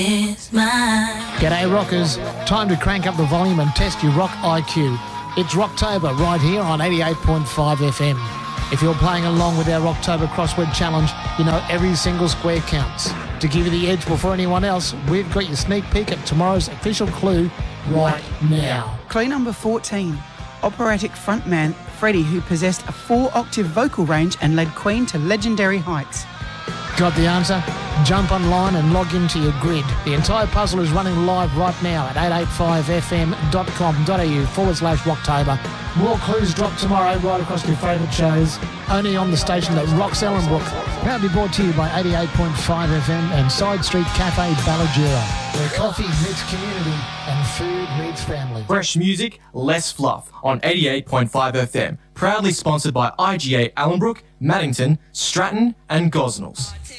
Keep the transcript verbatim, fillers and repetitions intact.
is mine. G'day rockers, time to crank up the volume and test your rock I Q. It's Rocktober right here on eighty-eight point five F M. If you're playing along with our Rocktober Crossword Challenge, you know every single square counts. To give you the edge before anyone else, we've got your sneak peek at tomorrow's official clue right now. Clue number fourteen. Operatic frontman Freddie, who possessed a four-octave vocal range and led Queen to legendary heights. Got the answer? Jump online and log into your grid. The entire puzzle is running live right now at eight eight five f m dot com dot a u forward slash Rocktober. More clues drop tomorrow right across your favourite shows. Only on the station that rocks Ellenbrook. Proudly brought to you by eighty-eight point five F M and Side Street Cafe Ballajura, where coffee meets community and food meets family. Fresh music, less fluff on eighty-eight point five F M. Proudly sponsored by I G A Ellenbrook, Maddington, Stratton and Gosnells.